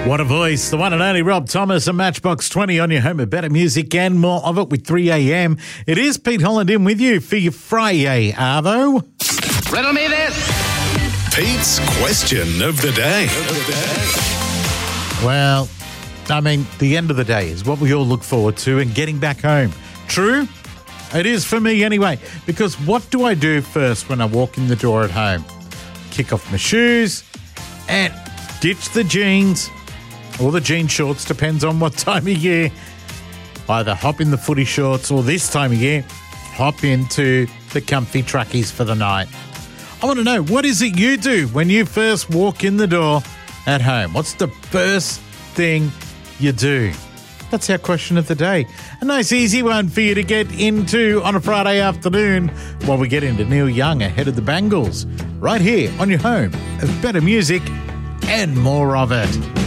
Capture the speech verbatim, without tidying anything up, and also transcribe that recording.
What a voice. The one and only Rob Thomas and Matchbox twenty on your home of better music and more of it with three a.m. It is Pete Holland in with you for your Friday, Arvo. Riddle me this. Pete's question of the day. Well, I mean, the end of the day is what we all look forward to and getting back home. True? It is for me anyway, because what do I do first when I walk in the door at home? Kick off my shoes and ditch the jeans or the jean shorts, depends on what time of year. Either hop in the footy shorts or this time of year, hop into the comfy trackies for the night. I want to know, what is it you do when you first walk in the door at home? What's the first thing you do? That's our question of the day. A nice easy one for you to get into on a Friday afternoon while we get into Neil Young ahead of the Bangles. Right here on your home of better music and more of it.